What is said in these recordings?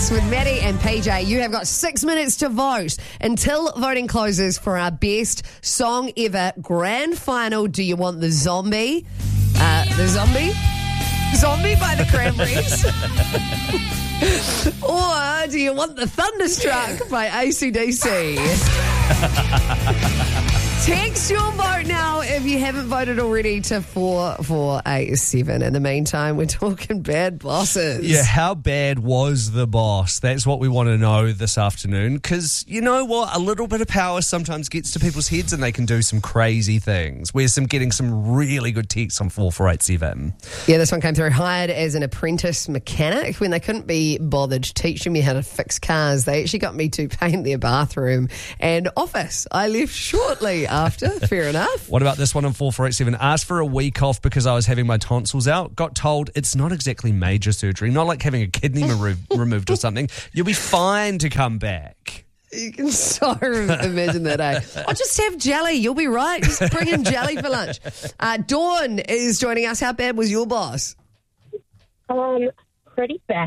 Minutes with Maddie and PJ. You have got 6 minutes to vote until voting closes for our best song ever grand final. Do you want the Zombie? The Zombie? Zombie by the Cranberries? Or do you want the Thunderstruck by AC/DC? Text your vote now if you haven't voted already to 4487. In the meantime, we're talking bad bosses. Yeah, how bad was the boss? That's what we want to know this afternoon. Because you know what? A little bit of power sometimes gets to people's heads and they can do some crazy things. We're getting some really good texts on 4487. Yeah, this one came through. Hired as an apprentice mechanic when they couldn't be bothered teaching me how to fix cars. They actually got me to paint their bathroom and office. I left shortly after. Fair enough. What about this one on 4487? Asked for a week off because I was having my tonsils out. Got told it's not exactly major surgery, not like having a kidney removed or something. You'll be fine to come back. You can so imagine that, eh? I'll just have jelly. You'll be right. Just bring in jelly for lunch. Dawn is joining us. How bad was your boss? Pretty bad.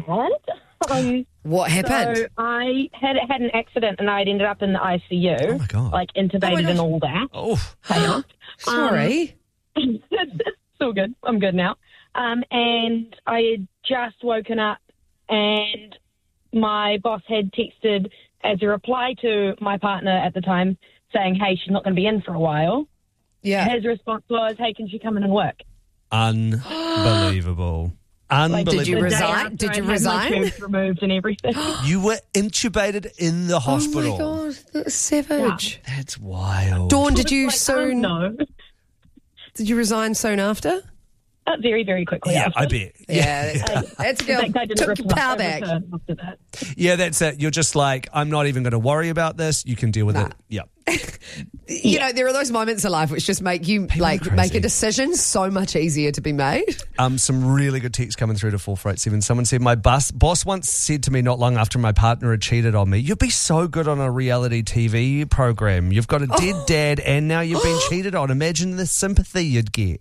What happened? So I had an accident and I'd ended up in the ICU. Oh my God. Like intubated and all that. Oh, Chaos. Sorry. It's all good. I'm good now. And I had just woken up and my boss had texted as a reply to my partner at the time saying, hey, she's not going to be in for a while. Yeah. His response was, hey, can she come in and work? unbelievable. Unbelievable. Did you resign? Did you resign? My tubes removed and everything. You were intubated in the hospital. Oh my God, that's savage. Yeah. That's wild. Dawn, did you No. Did you resign soon after? Very, very quickly. Yeah, after. I bet. Yeah, that's a girl. In fact, I didn't Took your power back. after that. Yeah, that's it. You're just like, I'm not even going to worry about this. You can deal with it. Yeah. You know, there are those moments in life which just make you make a decision so much easier to be made. Some really good texts coming through to 4487. Someone said, my boss once said to me not long after my partner had cheated on me, you'd be so good on a reality TV program. You've got a dead dad and now you've been cheated on. Imagine the sympathy you'd get.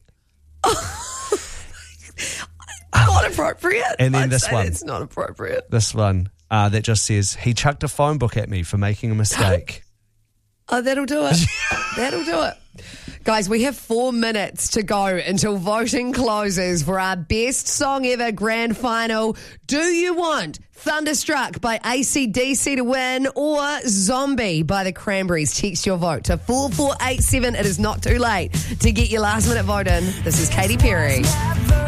Not appropriate. And then I'd this say one. It's not appropriate. This one that just says, he chucked a phone book at me for making a mistake. Oh, that'll do it. That'll do it. Guys, we have 4 minutes to go until voting closes for our best song ever grand final. Do you want Thunderstruck by AC/DC to win or Zombie by the Cranberries? Text your vote to 4487. It is not too late to get your last minute vote in. This is Katy Perry.